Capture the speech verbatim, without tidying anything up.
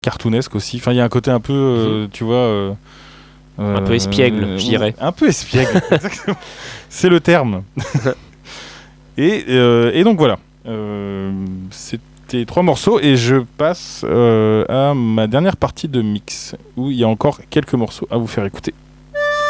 cartoonesque aussi. Enfin, il y a un côté un peu, euh, Mhm. tu vois... euh, Un peu espiègle, euh, je dirais. Un peu espiègle, exactement. C'est le terme. et, euh, et donc voilà. Euh, c'était trois morceaux et je passe euh, à ma dernière partie de mix où il y a encore quelques morceaux à vous faire écouter.